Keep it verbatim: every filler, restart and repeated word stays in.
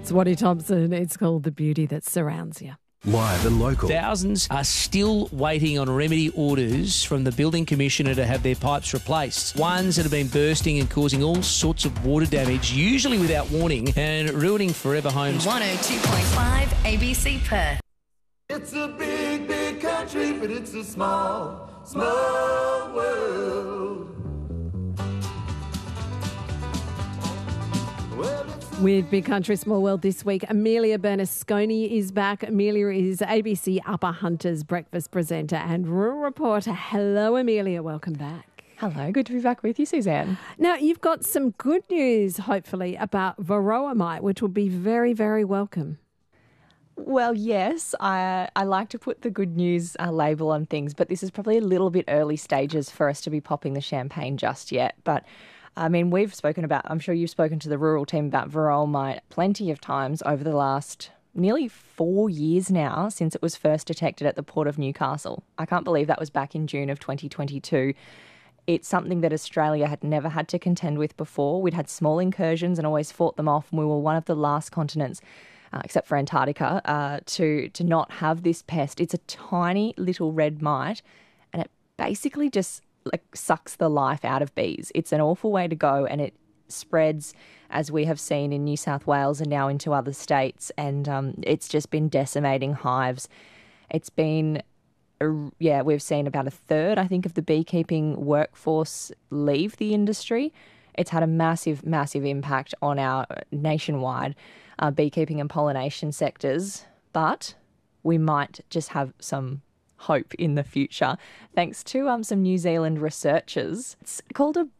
It's Waddy Thompson. It's called The Beauty That Surrounds You. Live and local. Thousands are still waiting on remedy orders from the Building Commissioner to have their pipes replaced. Ones that have been bursting and causing all sorts of water damage, usually without warning, and ruining forever homes. one oh two point five A B C Perth. It's a big, big country, but it's a small, small world. Well, it's With Big Country Small World this week, Amelia Bernasconi is back. Amelia is A B C Upper Hunters breakfast presenter and rural reporter. Hello, Amelia. Welcome back. Hello, good to be back with you, Suzanne. Now, you've got some good news, hopefully, about varroa mite, which will be very, very welcome. Well, yes, I I like to put the good news uh, label on things, but this is probably a little bit early stages for us to be popping the champagne just yet. But I mean, we've spoken about, I'm sure you've spoken to the rural team about varroa mite plenty of times over the last nearly four years now since it was first detected at the Port of Newcastle. I can't believe that was back in June of twenty twenty-two. It's something that Australia had never had to contend with before. We'd had small incursions and always fought them off, and we were one of the last continents, uh, except for Antarctica, uh, to, to not have this pest. It's a tiny little red mite, and it basically just like sucks the life out of bees. It's an awful way to go, and it spreads, as we have seen in New South Wales and now into other states, and um, it's just been decimating hives. It's been, uh, yeah, we've seen about a third, I think, of the beekeeping workforce leave the industry. It's had a massive, massive impact on our nationwide uh, beekeeping and pollination sectors, but we might just have some hope in the future, thanks to um, some New Zealand researchers. It's called a